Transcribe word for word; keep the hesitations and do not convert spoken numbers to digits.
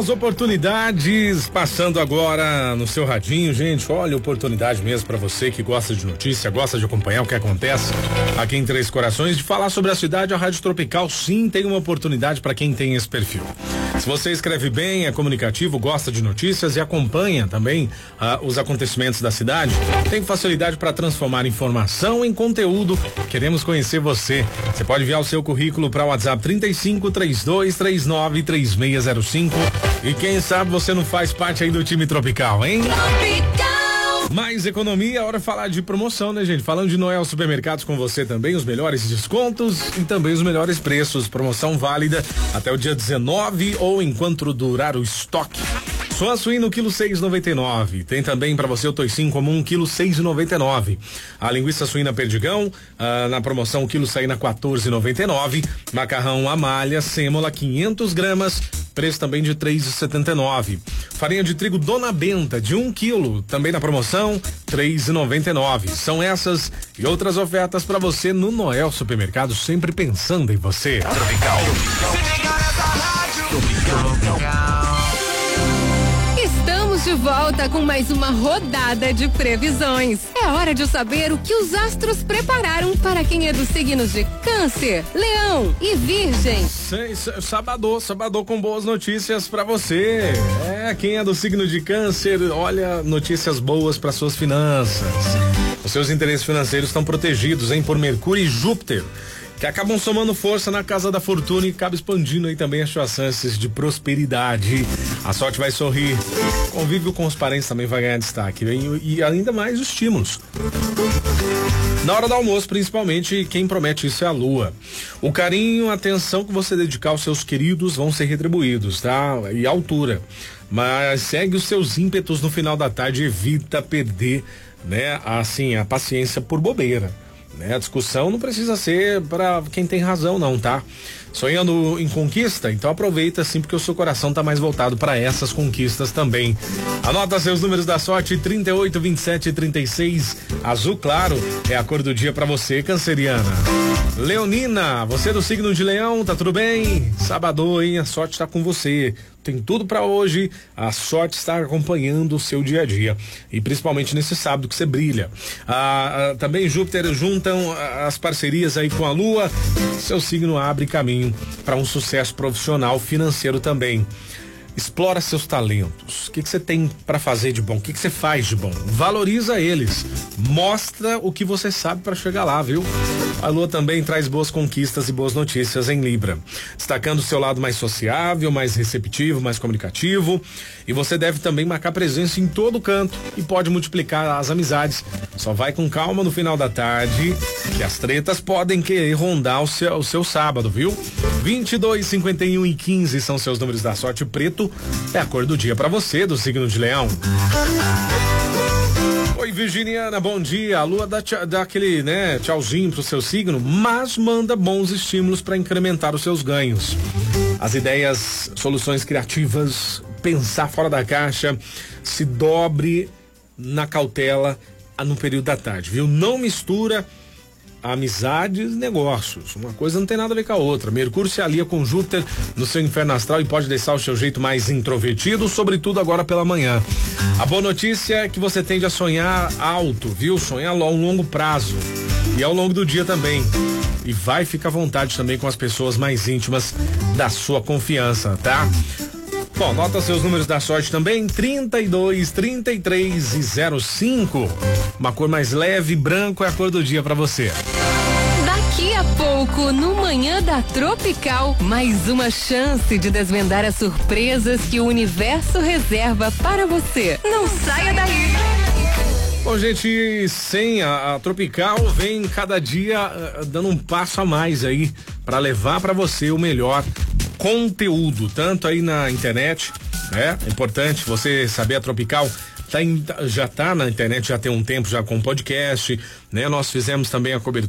oportunidades passando agora no seu radinho, gente. Olha, oportunidade mesmo para você que gosta de notícia, gosta de acompanhar o que acontece aqui em Três Corações, de falar sobre a cidade. A Rádio Tropical sim tem uma oportunidade para quem tem esse perfil. Se você escreve bem, é comunicativo, gosta de notícias e acompanha também ah, os acontecimentos da cidade, tem facilidade para transformar informação em conteúdo. Queremos conhecer você. Você pode enviar o seu currículo para o WhatsApp trinta e cinco, trinta e dois, trinta e nove, trinta e seis zero cinco. E quem sabe você não faz parte aí do time Tropical, hein? Tropical! Mais economia, hora de falar de promoção, né, gente? Falando de Noel Supermercados com você também, os melhores descontos e também os melhores preços. Promoção válida até o dia dezenove ou enquanto durar o estoque. Só suíno, quilo seis e noventa e nove. Tem também para você o toicinho comum, quilo seis e noventa e nove. A linguiça suína perdigão, ah, na promoção, quilo saína quatorze e noventa e nove. Macarrão amalha, sêmola, quinhentos gramas, preço também de três e setenta e nove. Farinha de trigo Dona Benta, de um quilo, também na promoção, três e noventa e nove. São essas e outras ofertas para você no Noel Supermercado, sempre pensando em você. Tropical. Estamos de volta com mais uma rodada de previsões. É hora de saber o que os astros prepararam para quem é dos signos de Câncer, Leão e Virgem. Sabadô, sabadô com boas notícias para você. É, quem é do signo de Câncer, olha, notícias boas para suas finanças. Os seus interesses financeiros estão protegidos, hein, por Mercúrio e Júpiter, que acabam somando força na casa da fortuna e acaba expandindo aí também as suas chances de prosperidade. A sorte vai sorrir. Convívio com os parentes também vai ganhar destaque. E, e ainda mais os estímulos. Na hora do almoço, principalmente, quem promete isso é a lua. O carinho, a atenção que você dedicar aos seus queridos vão ser retribuídos, tá? E a altura. Mas segue os seus ímpetos no final da tarde, evita perder, né? Assim, a paciência por bobeira. Né? A discussão não precisa ser para quem tem razão, não, tá? Sonhando em conquista? Então aproveita sim, porque o seu coração tá mais voltado para essas conquistas também. Anota seus números da sorte: trinta e oito, vinte e sete, trinta e seis. Azul claro é a cor do dia para você, canceriana. Leonina, você do signo de Leão, tá tudo bem? Sabadô, hein? A sorte tá com você. Tem tudo para hoje, a sorte está acompanhando o seu dia a dia e principalmente nesse sábado que você brilha. Ah, ah, também Júpiter juntam as parcerias aí com a Lua, seu signo abre caminho para um sucesso profissional, financeiro também. Explora seus talentos. O que que você tem para fazer de bom? O que que você faz de bom? Valoriza eles. Mostra o que você sabe para chegar lá, viu? A Lua também traz boas conquistas e boas notícias em Libra, destacando o seu lado mais sociável, mais receptivo, mais comunicativo. E você deve também marcar presença em todo canto e pode multiplicar as amizades. Só vai com calma no final da tarde, que as tretas podem querer rondar o seu, o seu sábado, viu? vinte e dois, cinquenta e um e quinze são seus números da sorte. Preto é a cor do dia para você do signo de Leão. Oi, Virginiana, bom dia. A Lua dá, dá aquele, né, tchauzinho pro seu signo, mas manda bons estímulos para incrementar os seus ganhos. As ideias, soluções criativas, pensar fora da caixa, se dobre na cautela no período da tarde, viu? Não mistura amizades, negócios. Uma coisa não tem nada a ver com a outra. Mercúrio se alia com Júpiter no seu inferno astral e pode deixar o seu jeito mais introvertido, sobretudo agora pela manhã. A boa notícia é que você tende a sonhar alto, viu? Sonhar a longo prazo e ao longo do dia também. E vai ficar à vontade também com as pessoas mais íntimas da sua confiança, tá? Bom, nota seus números da sorte também: trinta e dois, trinta e três e zero cinco. Uma cor mais leve, branco é a cor do dia pra você. Daqui a pouco, no Manhã da Tropical, mais uma chance de desvendar as surpresas que o universo reserva para você. Não saia daí. Bom, gente, sem a, a Tropical vem cada dia uh, dando um passo a mais aí para levar para você o melhor conteúdo, tanto aí na internet, né? É importante você saber, a Tropical tá em, já tá na internet já tem um tempo já com podcast, né? Nós fizemos também a cobertura